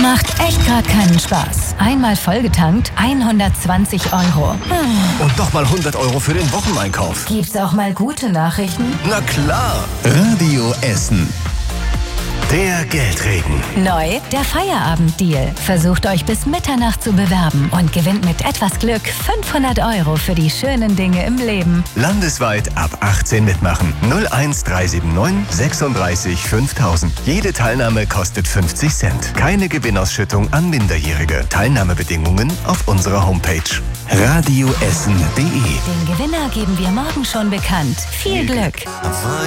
Macht echt gerade keinen Spaß. Einmal vollgetankt, 120 €. Und nochmal 100 € für den Wocheneinkauf. Gibt's auch mal gute Nachrichten? Na klar. Radio Essen. Der Geldregen. Neu, der Feierabenddeal. Versucht euch bis Mitternacht zu bewerben und gewinnt mit etwas Glück 500 € für die schönen Dinge im Leben. Landesweit ab 18 mitmachen. 01379 36 5000. Jede Teilnahme kostet 50 Cent. Keine Gewinnausschüttung an Minderjährige. Teilnahmebedingungen auf unserer Homepage. Radioessen.de. Den Gewinner geben wir morgen schon bekannt. Viel Glück!